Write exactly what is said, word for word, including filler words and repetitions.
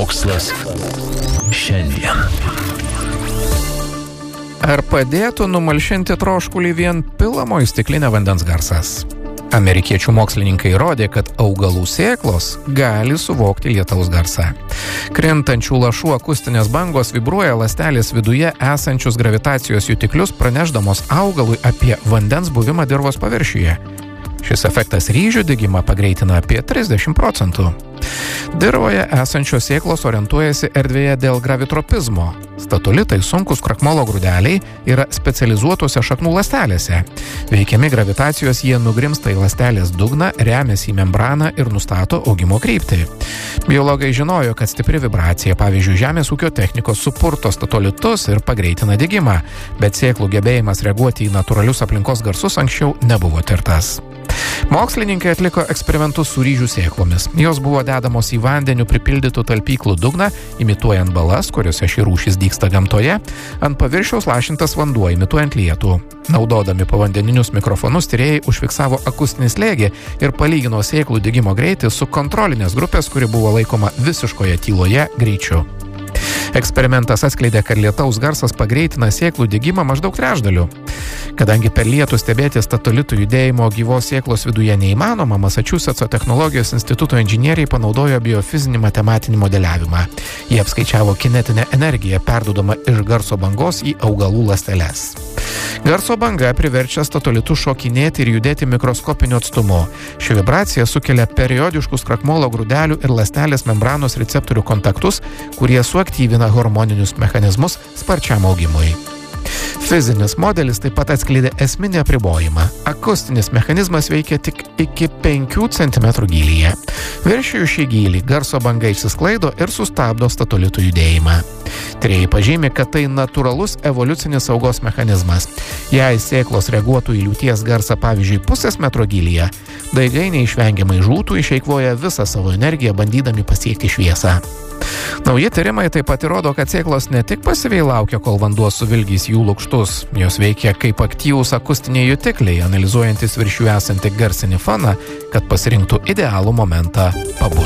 Mokslas šiandien. Ar padėtų numalšinti troškulį vien pilamo į stiklinę vandens garsas? Amerikiečių mokslininkai įrodė, kad augalų sėklos gali suvokti lietaus garsą. Krintančių lašų akustinės bangos vibruoja ląstelės viduje esančius gravitacijos jutiklius, pranešdamos augalui apie vandens buvimą dirvos paviršiuje. Šis efektas ryžių dygimą pagreitina apie trisdešimt procentų. Dirvoje esančios sėklos orientuojasi erdvėje dėl gravitropizmo. Statolitai, sunkus krakmolo grūdeliai, yra specializuotose šaknų ląstelėse. Veikiami gravitacijos jie nugrimsta į ląstelės dugną, remiasi į membraną ir nustato augimo kryptį. Biologai žinojo, kad stipri vibracija, pavyzdžiui, žemės ūkio technikos supurto statolitus ir pagreitina dygimą, bet sėklų gebėjimas reaguoti į natūralius aplinkos garsus anksčiau nebuvo tirtas. Mokslininkai atliko eksperimentus su ryžių sėklomis. Jos buvo dedamos į vandeniu pripildytų talpyklų dugną, imituojant balas, kuriuose ši rūšis dygsta gamtoje, ant paviršiaus lašintas vanduo, imituojant lietų. Naudodami povandeninius mikrofonus tyrėjai užfiksavo akustinį slėgį ir palygino sėklų dygimo greitį su kontrolinės grupės, kuri buvo laikoma visiškoje tyloje, greičiu. Eksperimentas atskleidė, kad lietaus garsas pagreitina sėklų dygimą maždaug trečdaliu. Kadangi per lietų stebėti statolitų judėjimo gyvos sėklos viduje neįmanoma, Masačusetso technologijos instituto inžinieriai panaudojo biofizinį matematinį modeliavimą. Jie apskaičiavo kinetinę energiją, perduodamą iš garso bangos į augalų ląsteles. Garso banga priverčia statolitus šokinėti ir judėti mikroskopiniu atstumu. Ši vibracija sukelia periodiškus krakmolo grūdelių ir ląstelės membranos receptorių kontaktus, kurie suaktyvina hormoninius mechanizmus sparčiam augimui. Fizinis modelis taip pat atskleidė esminį apribojimą. Akustinis mechanizmas veikia tik iki penkių centimetrų gylyje. Viršijus šį gylį garso banga išsisklaido ir sustabdo statolitų judėjimą. Tyrėjai pažymi, kad tai natūralus evoliucinis saugos mechanizmas. Jei sėklos reaguotų į liūties garsą, pavyzdžiui, pusės metro gylyje, daigai neišvengiamai žūtų, išeikvoja visą savo energiją, bandydami pasiekti šviesą. Nauji tyrimai taip pat įrodo, kad sėklos ne tik pasyviai laukia, kol vanduo suvilgys jų lukštus, jos veikia kaip aktyvūs akustiniai jutikliai, analizuojantis virš jų esantį garsinį foną, kad pasirinktų idealų momentą pabusti.